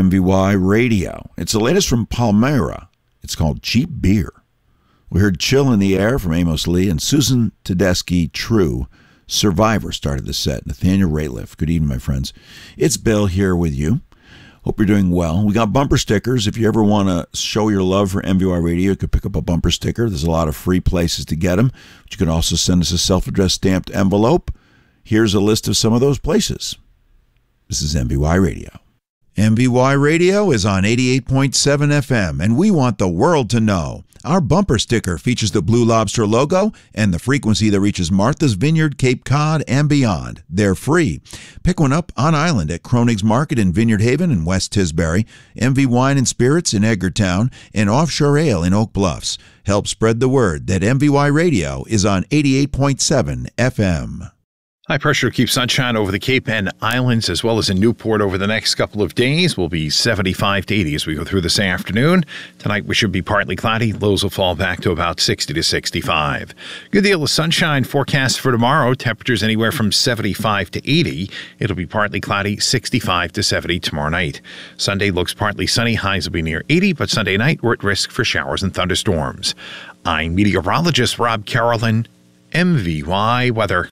MVY Radio. It's the latest from Palmyra. It's called Cheap Beer. We heard Chill in the Air from Amos Lee and Susan Tedeschi True. Survivor started the set. Nathaniel Rateliff. Good evening, my friends. It's Bill here with you. Hope you're doing well. We got bumper stickers. If you ever want to show your love for MVY Radio, you could pick up a bumper sticker. There's a lot of free places to get them. But you can also send us a self-addressed stamped envelope. Here's a list of some of those places. This is MVY Radio. MVY Radio is on 88.7 FM, and we want the world to know. Our bumper sticker features the Blue Lobster logo and the frequency that reaches Martha's Vineyard, Cape Cod, and beyond. They're free. Pick one up on island at Kronig's Market in Vineyard Haven and West Tisbury, MV Wine and Spirits in Edgartown, and Offshore Ale in Oak Bluffs. Help spread the word that MVY Radio is on 88.7 FM. High pressure keeps sunshine over the Cape and Islands as well as in Newport over the next couple of days. We'll be 75 to 80 as we go through this afternoon. Tonight we should be partly cloudy. Lows will fall back to about 60 to 65. Good deal of sunshine forecast for tomorrow. Temperatures anywhere from 75 to 80. It'll be partly cloudy, 65 to 70 tomorrow night. Sunday looks partly sunny. Highs will be near 80, but Sunday night we're at risk for showers and thunderstorms. I'm meteorologist Rob Carolyn, MVY Weather.